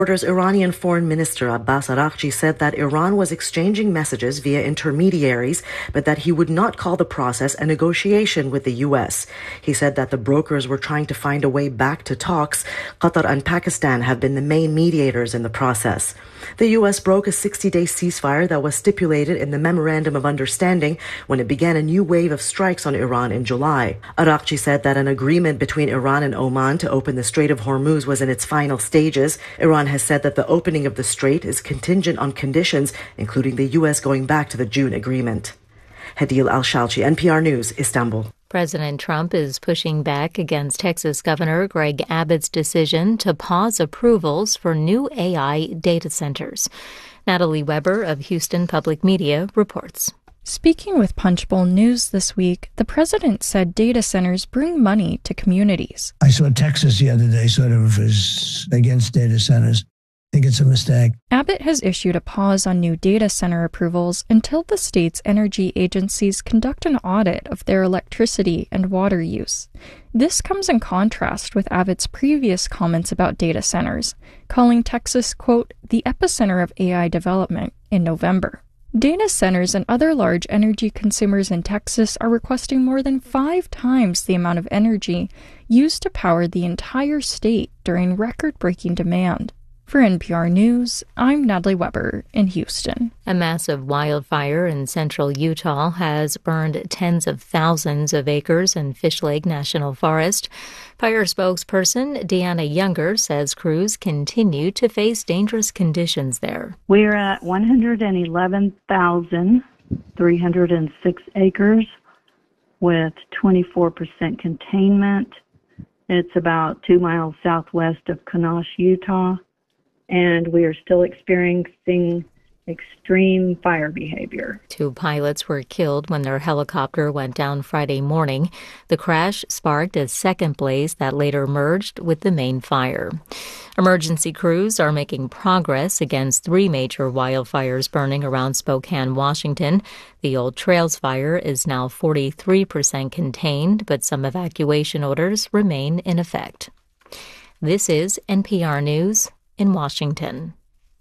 Iranian Foreign Minister Abbas Araghchi said that Iran was exchanging messages via intermediaries, but that he would not call the process a negotiation with the U.S. He said that the brokers were trying to find a way back to talks. Qatar and Pakistan have been the main mediators in the process. The U.S. broke a 60-day ceasefire that was stipulated in the Memorandum of Understanding when it began a new wave of strikes on Iran in July. Araghchi said that an agreement between Iran and Oman to open the Strait of Hormuz was in its final stages. Iran has said that the opening of the strait is contingent on conditions, including the U.S. going back to the June agreement. Hadil Al-Shalchi, NPR News, Istanbul. President Trump is pushing back against Texas Governor Greg Abbott's decision to pause approvals for new AI data centers. Natalie Weber of Houston Public Media reports. Speaking with Punchbowl News this week, the president said data centers bring money to communities. I saw Texas the other day sort of is against data centers. I think it's a mistake. Abbott has issued a pause on new data center approvals until the state's energy agencies conduct an audit of their electricity and water use. This comes in contrast with Abbott's previous comments about data centers, calling Texas, quote, the epicenter of AI development in November. Data centers and other large energy consumers in Texas are requesting more than 5 times the amount of energy used to power the entire state during record-breaking demand. For NPR News, I'm Natalie Weber in Houston. A massive wildfire in central Utah has burned tens of thousands of acres in Fish Lake National Forest. Fire spokesperson Deanna Younger says crews continue to face dangerous conditions there. We're at 111,306 acres with 24% containment. It's about 2 miles southwest of Kanosh, Utah. And we are still experiencing extreme fire behavior. 2 pilots were killed when their helicopter went down Friday morning. The crash sparked a second blaze that later merged with the main fire. Emergency crews are making progress against 3 major wildfires burning around Spokane, Washington. The Old Trails fire is now 43% contained, but some evacuation orders remain in effect. This is NPR News in Washington.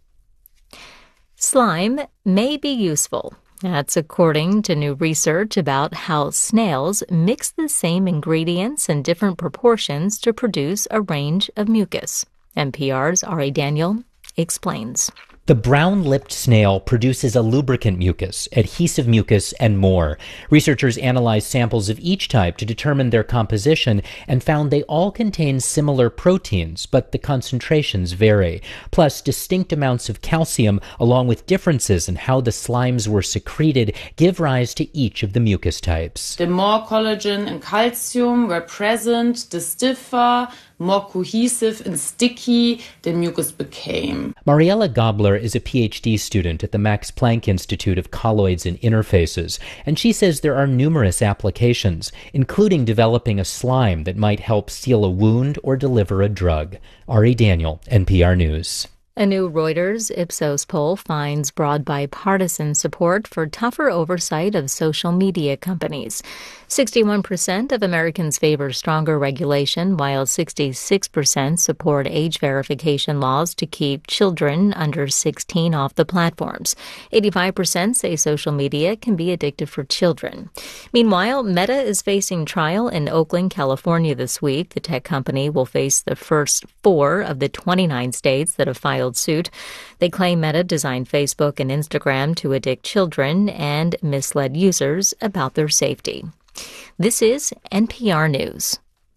Slime may be useful. That's according to new research about how snails mix the same ingredients in different proportions to produce a range of mucus. NPR's Ari Daniel explains. The brown-lipped snail produces a lubricant mucus, adhesive mucus, and more. Researchers analyzed samples of each type to determine their composition and found they all contain similar proteins, but the concentrations vary. Plus, distinct amounts of calcium, along with differences in how the slimes were secreted, give rise to each of the mucus types. The more collagen and calcium were present, the stiffer, more cohesive and sticky the mucus became. Mariella Gobler is a PhD student at the Max Planck Institute of Colloids and Interfaces, and she says there are numerous applications, including developing a slime that might help seal a wound or deliver a drug. Ari Daniel, NPR News. A new Reuters Ipsos poll finds broad bipartisan support for tougher oversight of social media companies. 61% of Americans favor stronger regulation, while 66% support age verification laws to keep children under 16 off the platforms. 85% say social media can be addictive for children. Meanwhile, Meta is facing trial in Oakland, California this week. The tech company will face the first 4 of the 29 states that have filed suit. They claim Meta designed Facebook and Instagram to addict children and misled users about their safety. This is NPR News.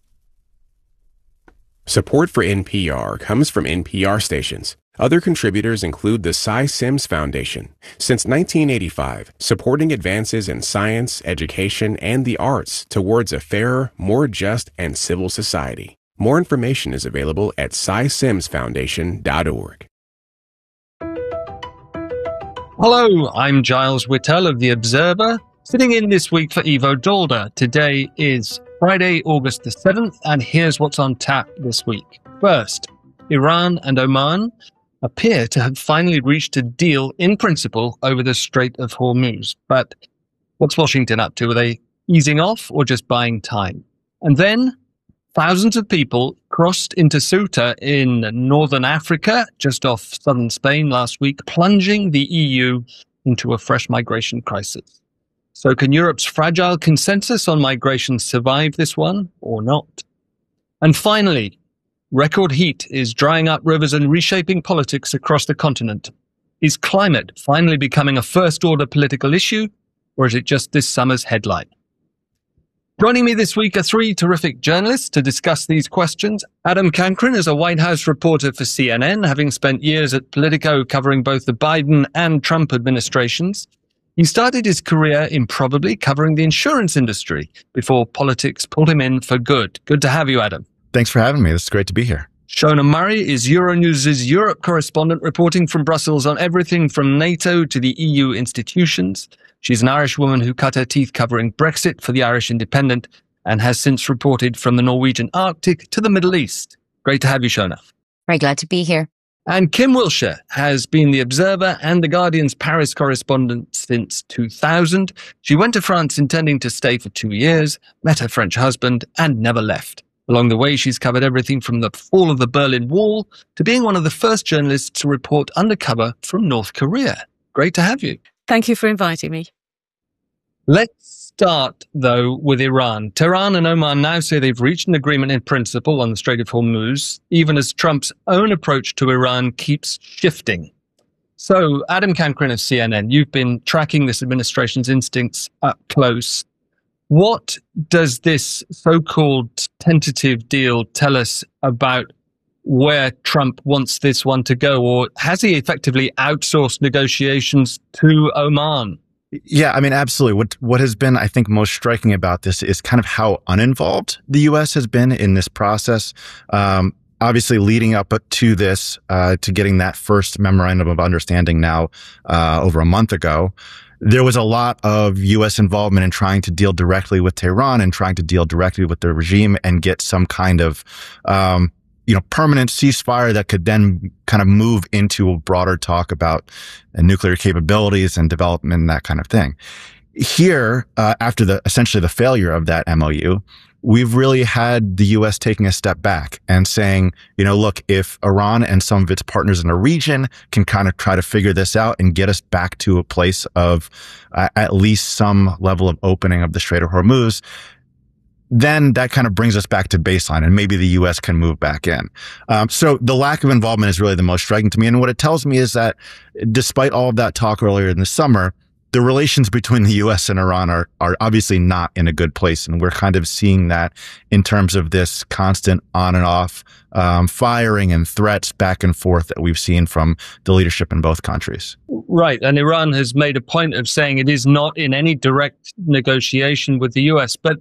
Support for NPR comes from NPR stations. Other contributors include the Cy Sims Foundation. Since 1985, supporting advances in science, education, and the arts towards a fairer, more just, and civil society. More information is available at cysimsfoundation.org. Hello, I'm Giles Whittell of The Observer, sitting in this week for Ivo Daalder. Today is Friday, August the 7th, and here's what's on tap this week. First, Iran and Oman appear to have finally reached a deal in principle over the Strait of Hormuz. But what's Washington up to? Are they easing off or just buying time? And then, thousands of people crossed into Ceuta in northern Africa, just off southern Spain last week, plunging the EU into a fresh migration crisis. So can Europe's fragile consensus on migration survive this one or not? And finally, record heat is drying up rivers and reshaping politics across the continent. Is climate finally becoming a first-order political issue, or is it just this summer's headline? Joining me this week are three terrific journalists to discuss these questions. Adam Cancryn is a White House reporter for CNN, having spent years at Politico covering both the Biden and Trump administrations. He started his career improbably covering the insurance industry before politics pulled him in for good. Good to have you, Adam. Thanks for having me. It's great to be here. Shona Murray is Euronews' Europe correspondent, reporting from Brussels on everything from NATO to the EU institutions. She's an Irish woman who cut her teeth covering Brexit for the Irish Independent and has since reported from the Norwegian Arctic to the Middle East. Great to have you, Shona. Very glad to be here. And Kim Wilshire has been the Observer and The Guardian's Paris correspondent since 2000. She went to France intending to stay for 2 years, met her French husband, and never left. Along the way, she's covered everything from the fall of the Berlin Wall to being one of the first journalists to report undercover from North Korea. Great to have you. Thank you for inviting me. Let's start, though, with Iran. Tehran and Oman now say they've reached an agreement in principle on the Strait of Hormuz, even as Trump's own approach to Iran keeps shifting. So, Adam Cancryn of CNN, you've been tracking this administration's instincts up close. What does this so-called tentative deal tell us about where Trump wants this one to go? Or has he effectively outsourced negotiations to Oman? Yeah, I mean, absolutely. What has been, I think, most striking about this is kind of how uninvolved the U.S. has been in this process. Obviously, leading up to this, to getting that first memorandum of understanding now over a month ago, there was a lot of U.S. involvement in trying to deal directly with Tehran and trying to deal directly with the regime and get some kind of permanent ceasefire that could then kind of move into a broader talk about nuclear capabilities and development and that kind of thing. Here, after essentially the failure of that MOU, we've really had the U.S. taking a step back and saying, look, if Iran and some of its partners in the region can kind of try to figure this out and get us back to a place of at least some level of opening of the Strait of Hormuz, then that kind of brings us back to baseline and maybe the U.S. can move back in. So the lack of involvement is really the most striking to me. And what it tells me is that despite all of that talk earlier in the summer, the relations between the U.S. and Iran are obviously not in a good place. And we're kind of seeing that in terms of this constant on and off firing and threats back and forth that we've seen from the leadership in both countries. Right. And Iran has made a point of saying it is not in any direct negotiation with the U.S. But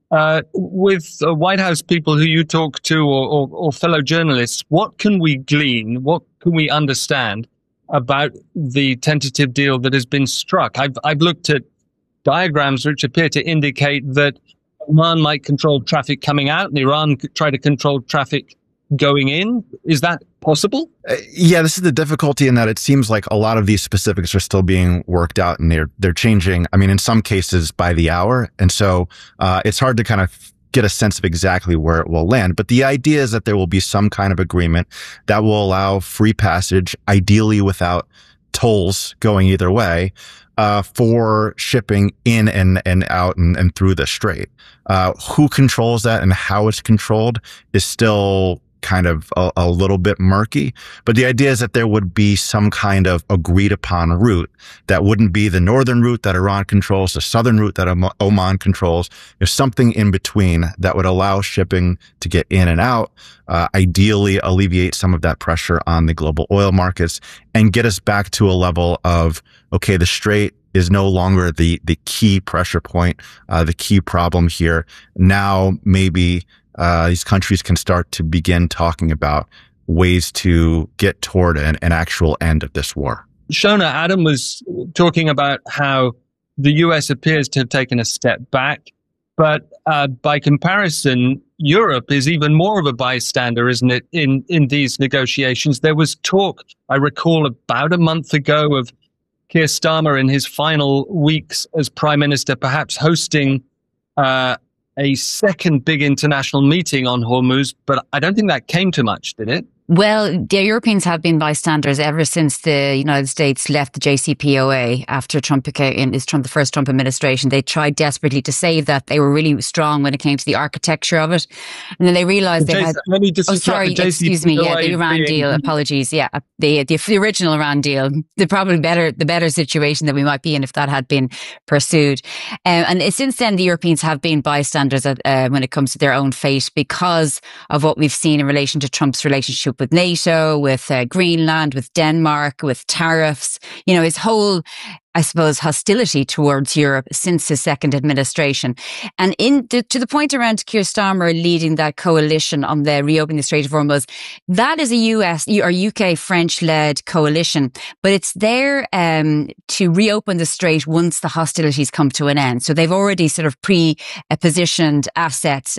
with White House people who you talk to or fellow journalists, what can we glean? What can we understand about the tentative deal that has been struck? I've looked at diagrams which appear to indicate that Oman might control traffic coming out and Iran could try to control traffic going in. Is that possible? Yeah, this is the difficulty in that it seems like a lot of these specifics are still being worked out and they're changing. I mean, in some cases by the hour. And so it's hard to kind of get a sense of exactly where it will land. But the idea is that there will be some kind of agreement that will allow free passage, ideally without tolls going either way, for shipping in and out and through the strait. Who controls that and how it's controlled is still kind of a little bit murky, but the idea is that there would be some kind of agreed upon route that wouldn't be the northern route that Iran controls, the southern route that Oman controls. There's something in between that would allow shipping to get in and out, ideally alleviate some of that pressure on the global oil markets and get us back to a level of, okay, the strait is no longer the key pressure point, the key problem here. Now maybe these countries can start to begin talking about ways to get toward an actual end of this war. Shona, Adam was talking about how the U.S. appears to have taken a step back, but by comparison, Europe is even more of a bystander, isn't it, in these negotiations? There was talk, I recall, about a month ago of Keir Starmer in his final weeks as Prime Minister perhaps hosting a second big international meeting on Hormuz, but I don't think that came to much, did it? Well, the Europeans have been bystanders ever since the United States left the JCPOA after Trump became the first Trump administration. They tried desperately to save that. They were really strong when it came to the architecture of it. And then they realized they had... Let me just excuse me. Yeah, the Iran deal. Apologies. Yeah, the original Iran deal. The better situation that we might be in if that had been pursued. And since then, the Europeans have been bystanders when it comes to their own fate because of what we've seen in relation to Trump's relationship with NATO, with Greenland, with Denmark, with tariffs, his whole, I suppose, hostility towards Europe since his second administration. And to the point around Keir Starmer leading that coalition on the reopening the Strait of Hormuz, that is a US or UK French-led coalition, but it's there to reopen the strait once the hostilities come to an end. So they've already sort of pre-positioned assets,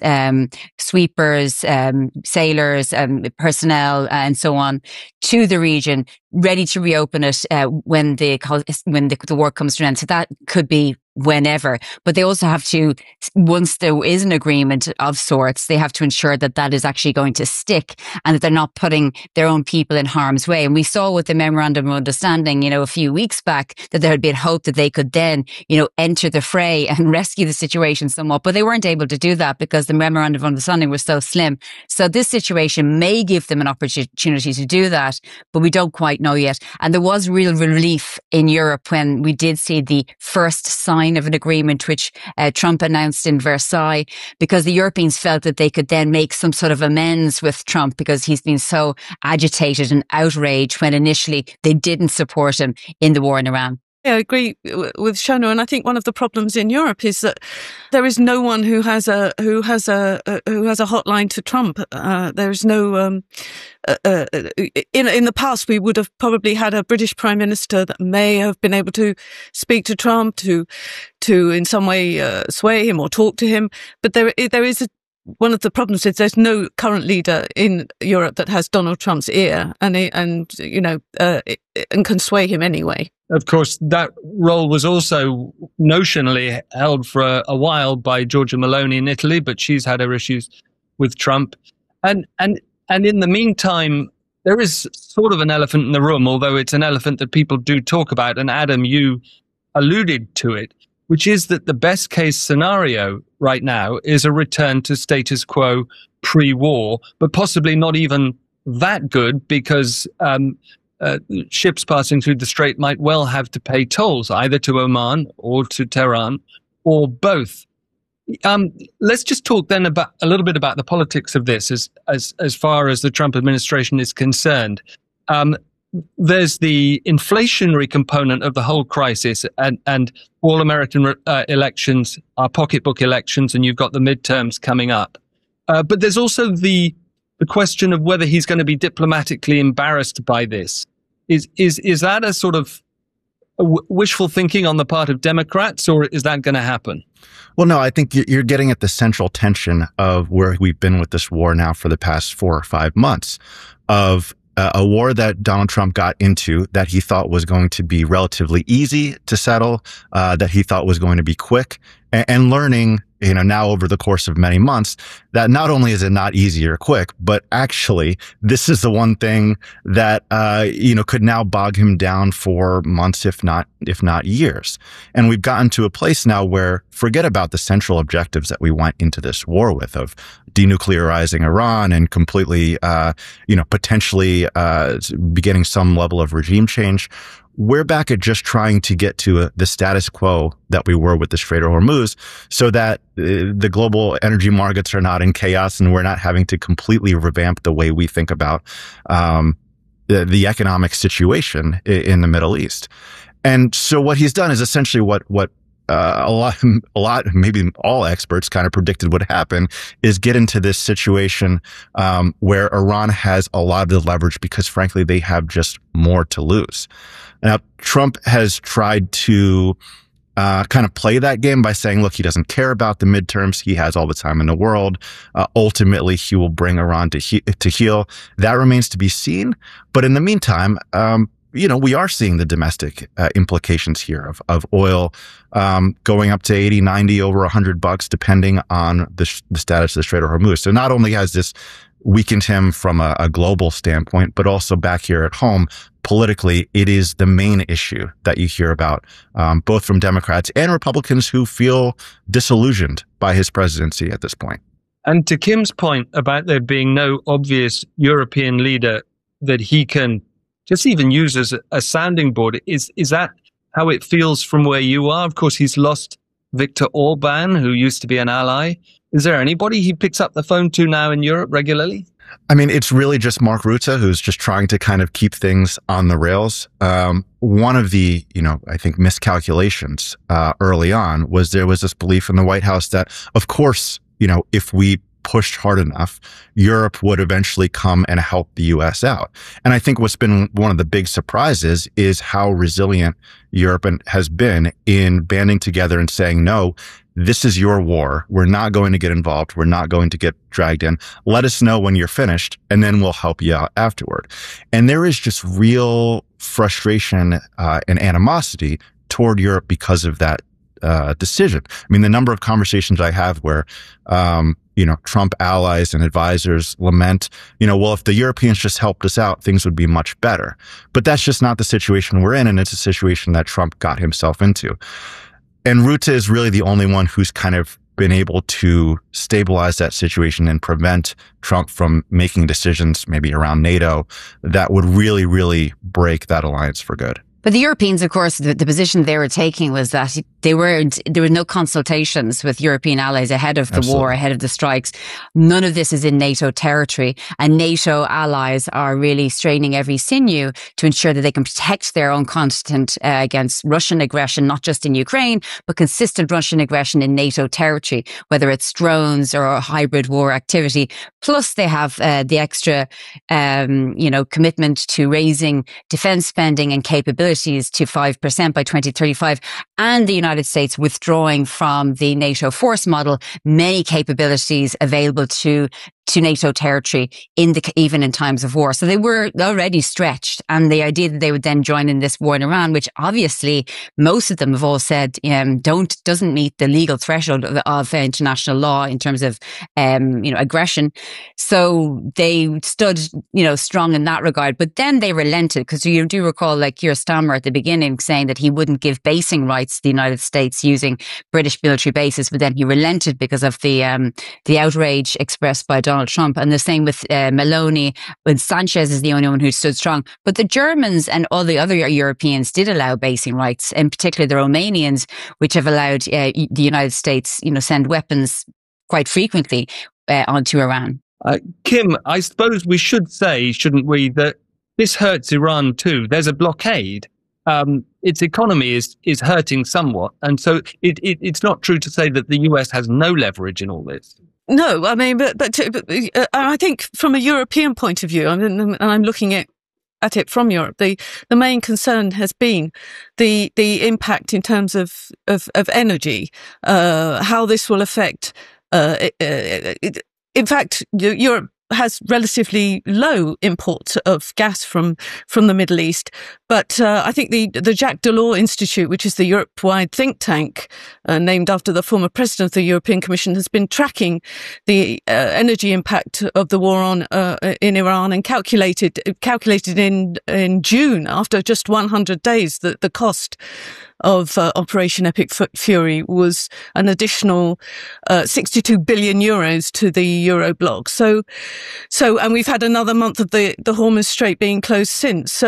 sweepers, sailors, personnel, and so on to the region, ready to reopen it when the war comes to an end. So that could be whenever. But they also have to, once there is an agreement of sorts, they have to ensure that that is actually going to stick and that they're not putting their own people in harm's way. And we saw with the memorandum of understanding, a few weeks back, that there had been hope that they could then, enter the fray and rescue the situation somewhat. But they weren't able to do that because the memorandum of understanding was so slim. So this situation may give them an opportunity to do that, but we don't quite know yet. And there was real relief in Europe when we did see the first sign of an agreement which Trump announced in Versailles, because the Europeans felt that they could then make some sort of amends with Trump because he's been so agitated and outraged when initially they didn't support him in the war in Iran. Yeah, I agree with Shona, and I think one of the problems in Europe is that there is no one who has a hotline to Trump. There is no. In the past, we would have probably had a British Prime Minister that may have been able to speak to Trump to in some way sway him or talk to him. But there is one of the problems is there's no current leader in Europe that has Donald Trump's ear and can sway him anyway. Of course, that role was also notionally held for a while by Giorgia Meloni in Italy, but she's had her issues with Trump. And in the meantime, there is sort of an elephant in the room, although it's an elephant that people do talk about. And Adam, you alluded to it, which is that the best case scenario right now is a return to status quo pre-war, but possibly not even that good because ships passing through the strait might well have to pay tolls either to Oman or to Tehran or both. Let's just talk then about a little bit about the politics of this as far as the Trump administration is concerned. There's the inflationary component of the whole crisis, and all American elections are pocketbook elections, and you've got the midterms coming up. But there's also the question of whether he's going to be diplomatically embarrassed by this. Is that a sort of wishful thinking on the part of Democrats, or is that going to happen? Well, no, I think you're getting at the central tension of where we've been with this war now for the past 4 or 5 months, of a war that Donald Trump got into that he thought was going to be relatively easy to settle, that he thought was going to be quick, and learning, now over the course of many months, that not only is it not easy or quick, but actually this is the one thing that, could now bog him down for months, if not years. And we've gotten to a place now where forget about the central objectives that we went into this war with of denuclearizing Iran and completely, potentially, beginning some level of regime change. We're back at just trying to get to the status quo that we were with the Strait of Hormuz so that the global energy markets are not in chaos and we're not having to completely revamp the way we think about the economic situation in the Middle East. And so what he's done is essentially what a lot, maybe all experts kind of predicted would happen, is get into this situation where Iran has a lot of the leverage because, frankly, they have just more to lose. Now, Trump has tried to kind of play that game by saying, look, he doesn't care about the midterms. He has all the time in the world. Ultimately, he will bring Iran to heal. That remains to be seen. But in the meantime, we are seeing the domestic implications here of oil going up to 80, 90, over $100, depending on the status of the Strait of Hormuz. So not only has this weakened him from a global standpoint, but also back here at home, politically, it is the main issue that you hear about, both from Democrats and Republicans who feel disillusioned by his presidency at this point. And to Kim's point about there being no obvious European leader that he can just even use as a sounding board, is that how it feels from where you are? Of course, he's lost Viktor Orban, who used to be an ally. Is there anybody he picks up the phone to now in Europe regularly? I mean, it's really just Mark Rutte, who's just trying to kind of keep things on the rails. One of the, I think miscalculations early on was there was this belief in the White House that, of course, if we pushed hard enough, Europe would eventually come and help the U.S. out. And I think what's been one of the big surprises is how resilient Europe has been in banding together and saying, no, this is your war. We're not going to get involved. We're not going to get dragged in. Let us know when you're finished, and then we'll help you out afterward. And there is just real frustration and animosity toward Europe because of that decision. I mean, the number of conversations I have where, Trump allies and advisors lament, well, if the Europeans just helped us out, things would be much better. But that's just not the situation we're in, and it's a situation that Trump got himself into. And Rutte is really the only one who's kind of been able to stabilize that situation and prevent Trump from making decisions maybe around NATO that would really, really break that alliance for good. But the Europeans, of course, the position they were taking was that there were no consultations with European allies ahead of the war, ahead of the strikes. None of this is in NATO territory, and NATO allies are really straining every sinew to ensure that they can protect their own continent against Russian aggression, not just in Ukraine, but consistent Russian aggression in NATO territory, whether it's drones or hybrid war activity. Plus, they have the extra, commitment to raising defense spending and capabilities to 5% by 2035, and the United States withdrawing from the NATO force model, many capabilities available to NATO territory even in times of war. So they were already stretched, and the idea that they would then join in this war in Iran, which obviously most of them have all said doesn't meet the legal threshold of international law in terms of aggression. So they stood strong in that regard, but then they relented, because you do recall, like Keir Starmer at the beginning saying that he wouldn't give basing rights to the United States using British military bases, but then he relented because of the outrage expressed by Donald Trump. And the same with Meloni, when Sanchez is the only one who stood strong. But the Germans and all the other Europeans did allow basing rights, in particular the Romanians, which have allowed the United States, send weapons quite frequently onto Iran. Kim, I suppose we should say, shouldn't we, that this hurts Iran too. There's a blockade. Its economy is hurting somewhat. And so it's not true to say that the US has no leverage in all this. No, I mean, but I think from a European point of view, and I'm looking at it from Europe, the main concern has been the impact in terms of energy, how this will affect. In fact, Europe has relatively low imports of gas from the Middle East. But I think the Jacques Delors Institute, which is the Europe-wide think tank named after the former president of the European Commission, has been tracking the energy impact of the war in Iran, and calculated in June, after just 100 days, that the cost of Operation Epic Fury was an additional 62 billion euros to the Euro bloc. So, and we've had another month of the Hormuz Strait being closed since.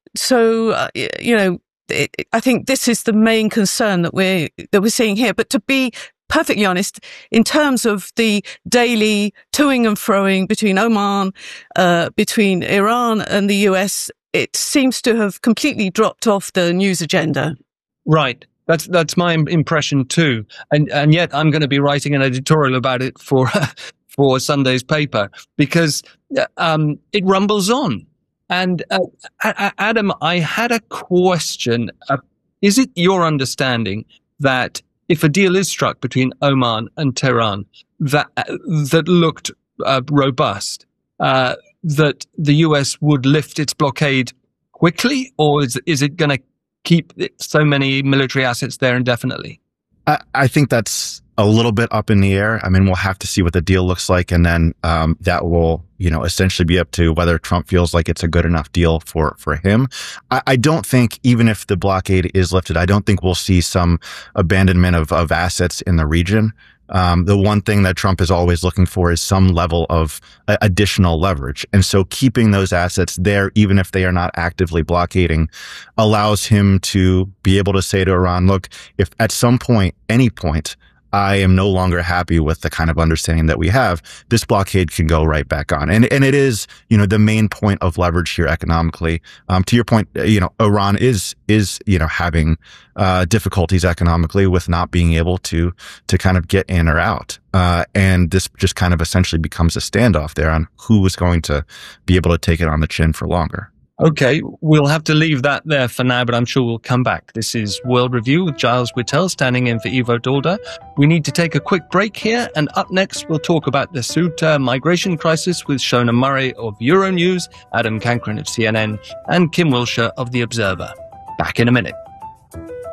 I think this is the main concern that we're seeing here. But to be perfectly honest, in terms of the daily toing and froing between Oman, between Iran and the US, it seems to have completely dropped off the news agenda. Right. That's my impression too. And yet I'm going to be writing an editorial about it for Sunday's paper, because it rumbles on. And Adam, I had a question. Is it your understanding that if a deal is struck between Oman and Tehran that looked robust, that the US would lift its blockade quickly, or is it going to keep so many military assets there indefinitely? I think that's a little bit up in the air. I mean, we'll have to see what the deal looks like, and then that will, essentially be up to whether Trump feels like it's a good enough deal for him. I don't think, even if the blockade is lifted, I don't think we'll see some abandonment of assets in the region. The one thing that Trump is always looking for is some level of additional leverage. And so keeping those assets there, even if they are not actively blockading, allows him to be able to say to Iran, look, if at some point, any point, I am no longer happy with the kind of understanding that we have, this blockade can go right back on. And it is, the main point of leverage here economically. To your point, Iran is having difficulties economically with not being able to kind of get in or out. And this just kind of essentially becomes a standoff there on who is going to be able to take it on the chin for longer. Okay, we'll have to leave that there for now, but I'm sure we'll come back. This is World Review with Giles Whittell standing in for Ivo Daalder. We need to take a quick break here, and up next we'll talk about the Ceuta migration crisis with Shona Murray of Euronews, Adam Cancron of CNN, and Kim Wilshire of The Observer. Back in a minute.